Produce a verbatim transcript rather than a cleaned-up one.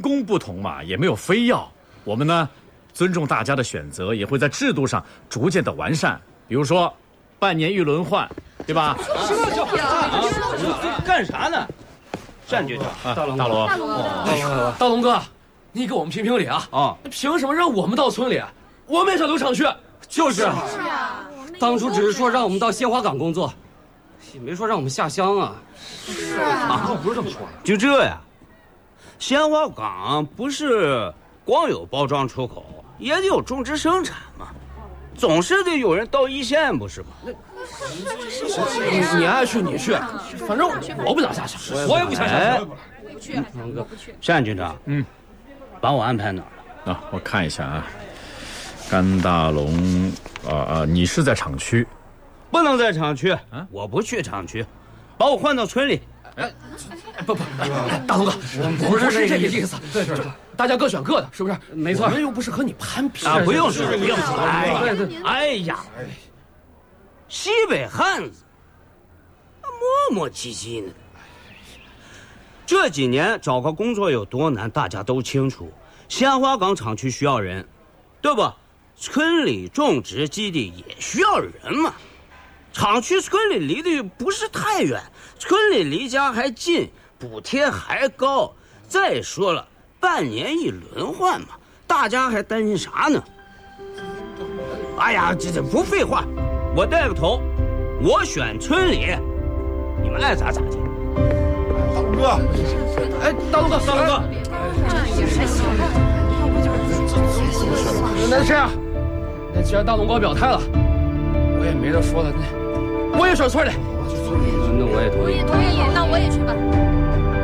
工不同嘛，也没有非要。我们呢，尊重大家的选择，也会在制度上逐渐的完善。比如说，半年一轮换，对吧？ 干啥呢？单局长， 大龙，大龙， 大龙哥，你给我们评评理啊！啊，凭什么让我们到村里？我们也想留厂区。 就是。 是啊， 当初只是说让我们到鲜花岗工作，也没说让我们下乡啊。 是啊， 不是这么说的。 就这呀，鲜花岗不是光有包装出口，也得有种植生产嘛，总是得有人到一线，不是吗？ 你你爱去你去，反正我不想下乡，我也不想下乡。 我不去，我不去。 单局长，嗯，把我安排哪儿了？ 啊，我看一下啊，甘大龙，啊啊，你是在厂区？ 不能在厂区，啊，我不去厂区，把我换到村里。 哎，不不，大龙哥，不是这个意思，对对，大家各选各的，是不是？ 没错， 我们又不是和你攀比啊，不用说，不用说。 哎对对， 哎呀，西北汉子，磨磨唧唧呢。这几年找个工作有多难，大家都清楚。鲜花岗厂区需要人，对不？村里种植基地也需要人嘛。厂区村里离得不是太远，村里离家还近，补贴还高。再说了，半年一轮换嘛，大家还担心啥呢？哎呀，这这不废话，我带个头，我选村里，你们爱咋咋地。 大龙哥，哎，大龙哥，大龙哥，那这样，那既然大龙哥表态了，我也没得说了，那我也选村里。 那我也同意。 我也同意，那我也去吧。